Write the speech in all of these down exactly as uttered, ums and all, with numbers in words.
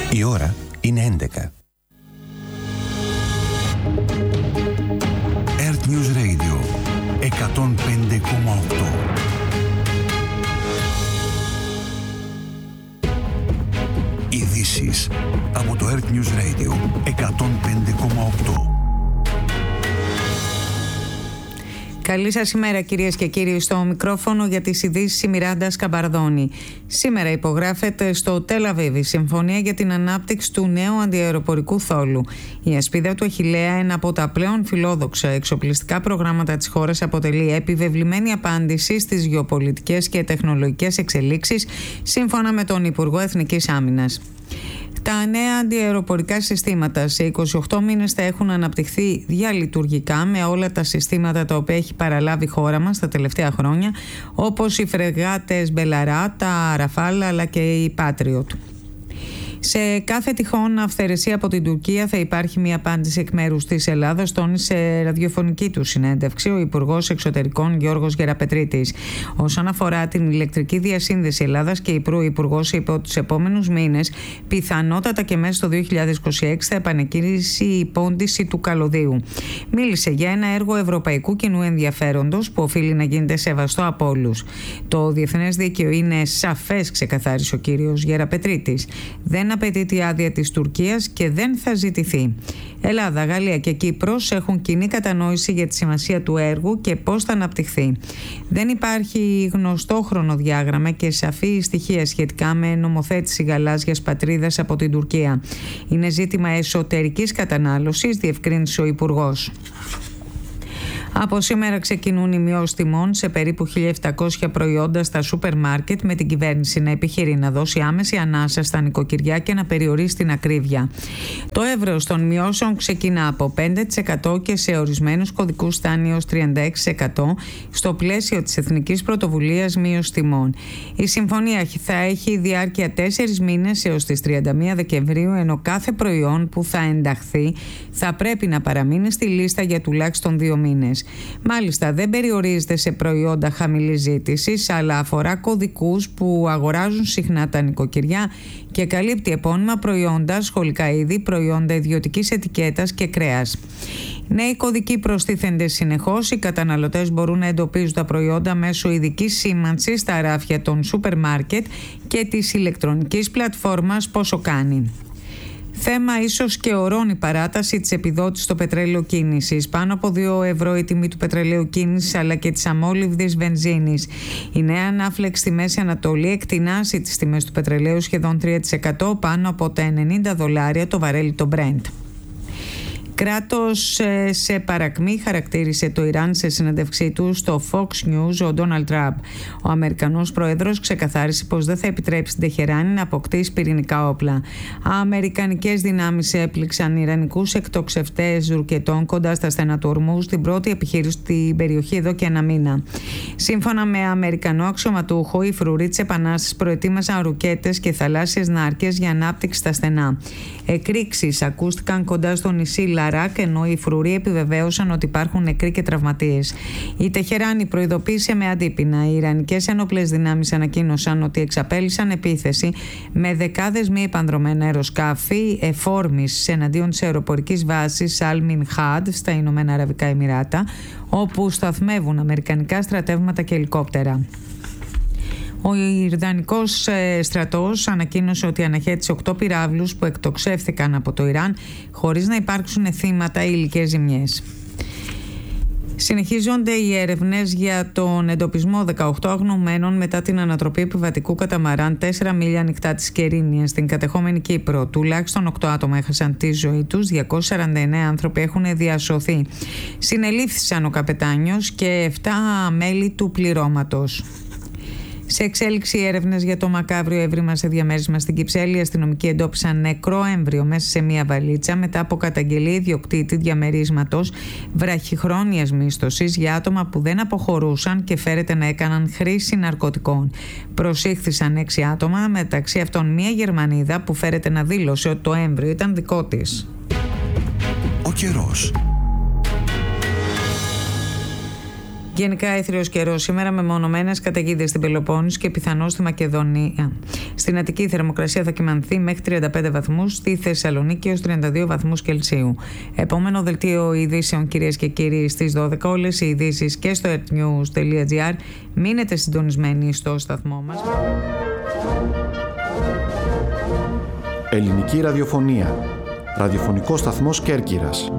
Η ώρα είναι έντεκα. Earth News Radio εκατόν πέντε κόμμα οκτώ. Ειδήσεις από το Earth News Radio εκατόν πέντε κόμμα οκτώ. Καλή σας ημέρα κυρίες και κύριοι, στο μικρόφωνο για τις ειδήσεις η Μιράντα Σκαμπαρδόνη. Σήμερα υπογράφεται στο Τελ Αβίβ η συμφωνία για την ανάπτυξη του νέου αντιαεροπορικού θόλου. Η ασπίδα του Αχιλλέα, ένα από τα πλέον φιλόδοξα εξοπλιστικά προγράμματα της χώρας, αποτελεί επιβεβλημένη απάντηση στις γεωπολιτικές και τεχνολογικές εξελίξεις, σύμφωνα με τον Υπουργό Εθνικής Άμυνας. Τα νέα αντιαεροπορικά συστήματα σε είκοσι οκτώ μήνες θα έχουν αναπτυχθεί διαλειτουργικά με όλα τα συστήματα τα οποία έχει παραλάβει η χώρα μας τα τελευταία χρόνια, όπως οι φρεγάτες Μπελαρά, τα Ραφάλ αλλά και η Patriot. Σε κάθε τυχόν αυθαιρεσία από την Τουρκία θα υπάρχει μια απάντηση εκ μέρους της Ελλάδας, τόνισε ραδιοφωνική του συνέντευξη ο Υπουργός Εξωτερικών Γιώργος Γεραπετρίτης. Όσον αφορά την ηλεκτρική διασύνδεση Ελλάδας και η Υπουργός είπε ότι τους επόμενους μήνες, πιθανότατα και μέσα στο δύο χιλιάδες είκοσι έξι, θα επανεκκίνησει η πόντιση του καλωδίου. Μίλησε για ένα έργο ευρωπαϊκού κοινού ενδιαφέροντος που οφείλει να γίνεται σεβαστό από όλους. Το διεθνές δίκαιο είναι σαφές, ξεκαθάρισε ο κύριος Γεραπετρίτης. Δεν απαιτείται η άδεια της Τουρκίας και δεν θα ζητηθεί. Ελλάδα, Γαλλία και Κύπρος έχουν κοινή κατανόηση για τη σημασία του έργου και πώς θα αναπτυχθεί. Δεν υπάρχει γνωστό χρονοδιάγραμμα και σαφή στοιχεία σχετικά με νομοθέτηση γαλάζιας πατρίδας από την Τουρκία. Είναι ζήτημα εσωτερικής κατανάλωσης, διευκρίνησε ο Υπουργός. Από σήμερα ξεκινούν οι μειώσεις τιμών σε περίπου χίλια επτακόσια προϊόντα στα σούπερ μάρκετ, με την κυβέρνηση να επιχειρεί να δώσει άμεση ανάσα στα νοικοκυριά και να περιορίσει την ακρίβεια. Το εύρος των μειώσεων ξεκινά από πέντε τοις εκατό και σε ορισμένους κωδικούς φτάνει έως τριάντα έξι τοις εκατό στο πλαίσιο της Εθνικής Πρωτοβουλίας Μείωσης Τιμών. Η συμφωνία θα έχει διάρκεια τέσσερις μήνες έως τις τριάντα μία Δεκεμβρίου, ενώ κάθε προϊόν που θα ενταχθεί θα πρέπει να παραμείνει στη λίστα για τουλάχιστον δύο μήνες. Μάλιστα, δεν περιορίζεται σε προϊόντα χαμηλής ζήτησης, αλλά αφορά κωδικούς που αγοράζουν συχνά τα νοικοκυριά και καλύπτει επώνυμα προϊόντα, σχολικά είδη, προϊόντα ιδιωτικής ετικέτας και κρέας. Νέοι κωδικοί προστίθενται συνεχώς. Οι καταναλωτές μπορούν να εντοπίζουν τα προϊόντα μέσω ειδικής σήμανσης στα ράφια των σούπερ μάρκετ και της ηλεκτρονικής πλατφόρμας Πόσο Κάνει. Θέμα ίσως και ωρών η παράταση της επιδότησης στο πετρέλαιο κίνησης. Πάνω από δύο ευρώ η τιμή του πετρελαίου κίνησης αλλά και της αμόλυβδης βενζίνης. Η νέα ανάφλεξη στη Μέση Ανατολή εκτινάσει τις τιμές του πετρελαίου σχεδόν τρία τοις εκατό, πάνω από τα ενενήντα δολάρια το βαρέλι το Brent. Κράτος σε παρακμή, χαρακτήρισε το Ιράν σε συνέντευξή του στο Fox News ο Ντόναλντ Τραμπ. Ο Αμερικανός πρόεδρος ξεκαθάρισε πως δεν θα επιτρέψει την Τεχεράνη να αποκτήσει πυρηνικά όπλα. Αμερικανικές δυνάμεις έπληξαν ιρανικούς εκτοξευτές ρουκετών κοντά στα στενά του Ορμούζ, την πρώτη επιχείρηση στην περιοχή εδώ και ένα μήνα. Σύμφωνα με Αμερικανό αξιωματούχο, οι φρουροί της Επανάστασης προετοίμασαν ρουκέτες και θαλάσσιες νάρκες για ανάπτυξη στα στενά. Εκρήξεις ακούστηκαν κοντά στο νησί Λαράκ, ενώ οι φρουροί επιβεβαίωσαν ότι υπάρχουν νεκροί και τραυματίες. Η Τεχεράνη προειδοποίησε με αντίπεινα. Οι ιρανικές ένοπλες δυνάμεις ανακοίνωσαν ότι εξαπέλυσαν επίθεση με δεκάδες μη επανδρομένα αεροσκάφη εφόρμης εναντίον της αεροπορικής βάσης Al Minhad στα Ηνωμένα Αραβικά Εμιράτα, όπου σταθμεύουν αμερικανικά στρατεύματα και ελικόπτερα. Ο Ιρδανικός στρατός ανακοίνωσε ότι αναχέτησε οκτώ πυράβλους που εκτοξεύθηκαν από το Ιράν χωρίς να υπάρξουν θύματα ή υλικές ζημιές. Συνεχίζονται οι έρευνες για τον εντοπισμό δεκαοκτώ αγνοωμένων μετά την ανατροπή επιβατικού καταμαράν τέσσερα μίλια ανοιχτά της Κερίνιας στην κατεχόμενη Κύπρο. Τουλάχιστον οκτώ άτομα έχασαν τη ζωή τους, διακόσιοι σαράντα εννέα άνθρωποι έχουν διασωθεί. Συνελήφθησαν ο καπετάνιος και επτά μέλη του πληρώματος. Σε εξέλιξη έρευνες για το μακάβριο έβριμα σε διαμέρισμα στην Κυψέλη, οι αστυνομικοί εντόπισαν νεκρό έμβριο μέσα σε μία βαλίτσα μετά από καταγγελία ιδιοκτήτη διαμερίσματος βραχυχρόνιας μίσθωσης για άτομα που δεν αποχωρούσαν και φέρεται να έκαναν χρήση ναρκωτικών. Προσήχθησαν έξι άτομα, μεταξύ αυτών μία Γερμανίδα που φέρεται να δήλωσε ότι το έμβριο ήταν δικό της. Ο καιρός. Γενικά έθριος καιρός σήμερα με μονομένες καταιγίδες στην Πελοπόννησο και πιθανώς στη Μακεδονία. Στην Αττική η θερμοκρασία θα κυμανθεί μέχρι τριάντα πέντε βαθμούς, στη Θεσσαλονίκη έως τριάντα δύο βαθμούς Κελσίου. Επόμενο δελτίο ειδήσεων, κυρίες και κύριοι, στις δώδεκα. Όλες οι ειδήσεις και στο earthnews τελεία gr. Μείνετε συντονισμένοι στο σταθμό μας. Ελληνική ραδιοφωνία. Ραδιοφωνικός σταθμός Κέρκυρας.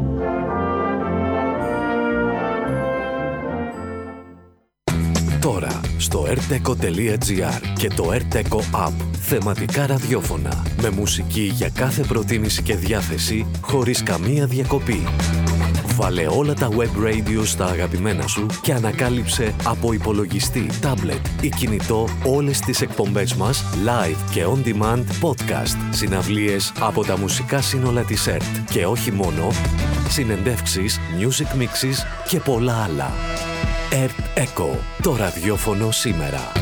Τώρα στο erteco τελεία gr και το erteco App. Θεματικά ραδιόφωνα με μουσική για κάθε προτίμηση και διάθεση χωρίς καμία διακοπή. Βάλε όλα τα web radio στα αγαπημένα σου και ανακάλυψε από υπολογιστή, τάμπλετ ή κινητό όλες τις εκπομπές μας live και on demand podcast, συναυλίες από τα μουσικά σύνολα της ΕΡΤ και όχι μόνο, συνεντεύξεις, music mixes και πολλά άλλα. ΕΡΤ Echo, το ραδιόφωνο σήμερα.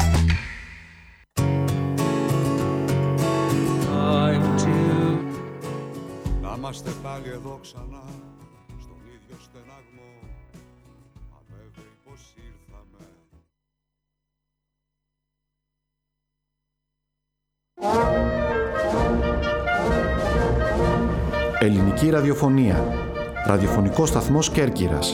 Να είμαστε πάλι εδώ ξανά, στον ίδιο στεναγμό, αβέβαιοι πως ήρθαμε. Ελληνική ραδιοφωνία. Ραδιοφωνικός σταθμός Κέρκυρας.